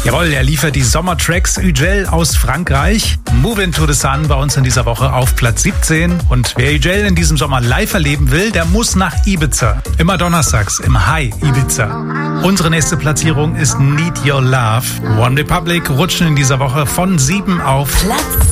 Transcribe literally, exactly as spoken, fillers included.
Jawohl, er liefert die Sommertracks. Ugel aus Frankreich. Move Into the Sun bei uns in dieser Woche auf Platz siebzehn. Und wer Ugel in diesem Sommer live erleben will, der muss nach Ibiza. Immer donnerstags im High Ibiza. Unsere nächste Platzierung ist Need Your Love. One Republic rutschen in dieser Woche von sieben auf Platz